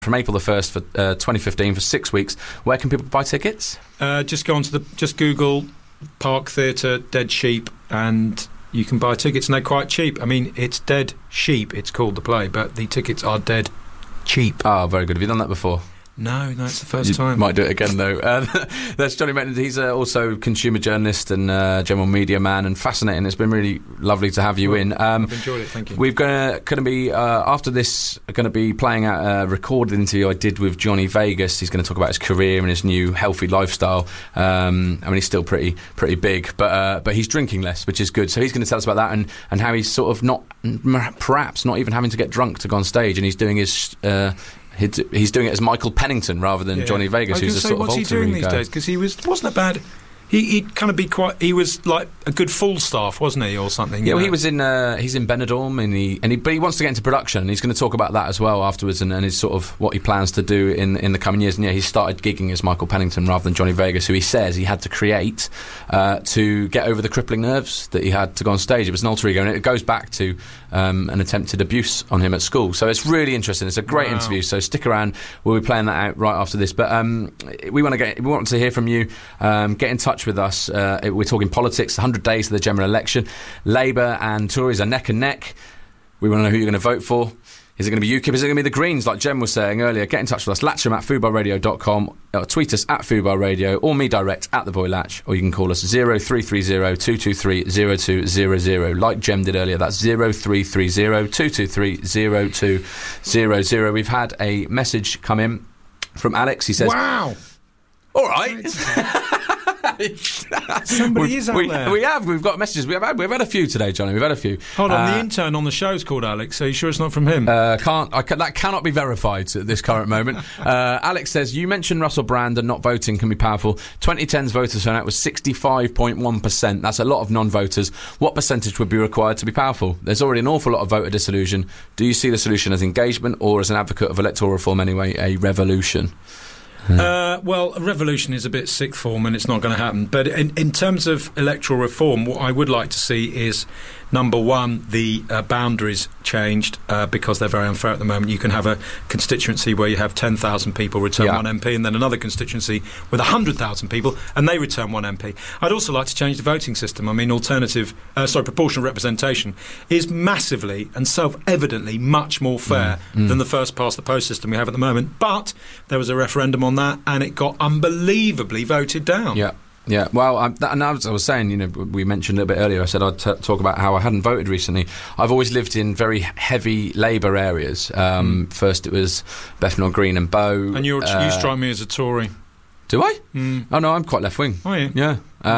from April the 1st for 2015 for 6 weeks. Where can people buy tickets? Just Google Park Theatre Dead Sheep and you can buy tickets, and they're quite cheap. I mean, it's Dead Sheep, it's called the play, but the tickets are dead cheap. Oh, very good. Have you done that before? No, it's the first time. Might do it again, though. That's Johnny Maitland. He's also a consumer journalist and general media man, and fascinating. It's been really lovely to have you in. I've enjoyed it, thank you. We're going to be, after this, going to be playing out a recorded interview I did with Johnny Vegas. He's going to talk about his career and his new healthy lifestyle. I mean, he's still pretty big, but he's drinking less, which is good. So he's going to tell us about that and how he's sort of perhaps not even having to get drunk to go on stage, and he's doing his... He's doing it as Michael Pennington rather than Johnny Vegas, who's a sort of what's he doing these days? Because he wasn't a bad. He'd kind of be quite. He was like a good Falstaff, wasn't he, or something? Yeah, well, he was in. He's in Benidorm, but he wants to get into production. And he's going to talk about that as well afterwards, and his sort of what he plans to do in the coming years. And yeah, he started gigging as Michael Pennington rather than Johnny Vegas, who he says he had to create to get over the crippling nerves that he had to go on stage. It was an alter ego, and it goes back to an attempted abuse on him at school. So it's really interesting. It's a great interview. So stick around. We'll be playing that out right after this. But we want to hear from you. Get in touch with us. We're talking politics, 100 days to the general election. Labour and Tories are neck and neck. We want to know who you're going to vote for. Is it going to be UKIP? Is it going to be the Greens, like Jem was saying earlier? Get in touch with us, latcham@fubarradio.com, tweet us at fubarradio, or me direct at the boy Latch, or you can call us 0330 223 0200. Like Jem did earlier, that's 0330 223 0200. We've had a message come in from Alex. He says, "Wow, all right." Somebody is out there. We've got messages. We've had a few today, Johnny. We've had a few. Hold on, the intern on the show's called Alex. Are you sure it's not from him? That cannot be verified at this current moment. Alex says, you mentioned Russell Brand and not voting can be powerful. 2010's voter turnout was 65.1%. That's a lot of non-voters. What percentage would be required to be powerful? There's already an awful lot of voter disillusion. Do you see the solution as engagement, or as an advocate of electoral reform anyway, a revolution? Well, a revolution is a bit sixth form and it's not going to happen. But in terms of electoral reform, what I would like to see is, number one, the boundaries changed because they're very unfair at the moment. You can have a constituency where you have 10,000 people return one MP, and then another constituency with 100,000 people and they return one MP. I'd also like to change the voting system. I mean, proportional representation is massively and self-evidently much more fair than the first past the post system we have at the moment. But there was a referendum on that and it got unbelievably voted down. Yeah, well, and as I was saying, we mentioned a little bit earlier, I said I'd talk about how I hadn't voted recently. I've always lived in very heavy Labour areas. First it was Bethnal Green and Bow. And you strike me as a Tory. Do I? Oh, no, I'm quite left-wing. Oh, yeah? Yeah.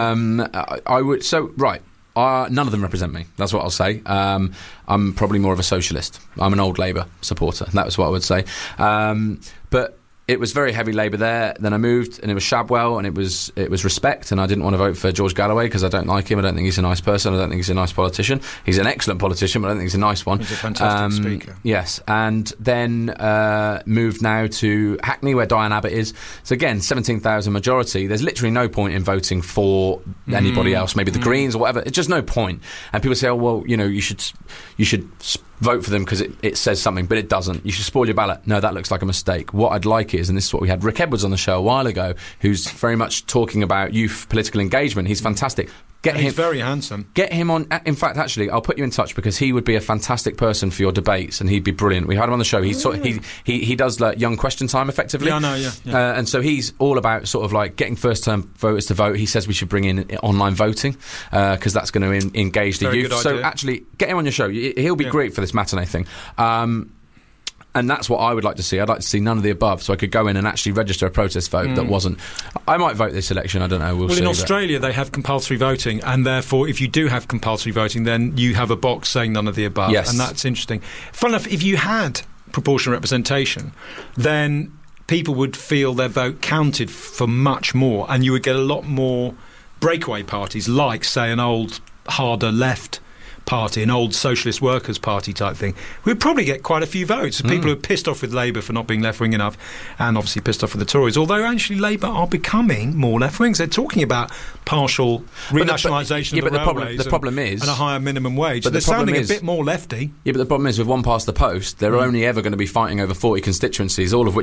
I would... So, right. None of them represent me. That's what I'll say. I'm probably more of a socialist. I'm an old Labour supporter. That was what I would say. But... it was very heavy Labour there. Then I moved, and it was Shabwell, and it was Respect, and I didn't want to vote for George Galloway because I don't like him. I don't think he's a nice person. I don't think he's a nice politician. He's an excellent politician, but I don't think he's a nice one. He's a fantastic speaker. Yes, and then moved now to Hackney, where Diane Abbott is. So again, 17,000 majority. There's literally no point in voting for anybody else, maybe the Greens or whatever. It's just no point. And people say, oh, well, you should vote for them because it says something, but it doesn't. You should spoil your ballot. No, that looks like a mistake. What I'd like is, and this is what we had Rick Edwards on the show a while ago, who's very much talking about youth political engagement. He's fantastic. He's very handsome. Get him on. In fact, actually, I'll put you in touch because he would be a fantastic person for your debates, and he'd be brilliant. We had him on the show. He does like young question time effectively. Yeah, I know. Yeah. And so he's all about sort of like getting first-term voters to vote. He says we should bring in online voting because that's going to engage the youth. So actually, get him on your show. He'll be great for this matinee thing. And that's what I would like to see. I'd like to see none of the above, so I could go in and actually register a protest vote that wasn't. I might vote this election, I don't know, we'll see. Well, in Australia, they have compulsory voting, and therefore, if you do have compulsory voting, then you have a box saying none of the above. Yes. And that's interesting. Fun enough, if you had proportional representation, then people would feel their vote counted for much more, and you would get a lot more breakaway parties, like, say, an old, harder left party, an old socialist workers' party type thing, we'd probably get quite a few votes. People who are pissed off with Labour for not being left-wing enough, and obviously pissed off with the Tories, although actually Labour are becoming more left-wings. They're talking about partial renationalisation of the railways the problem is, and a higher minimum wage. But they're sounding is, a bit more lefty. Yeah, but the problem is, with one past the post, they're only ever going to be fighting over 40 constituencies, all of which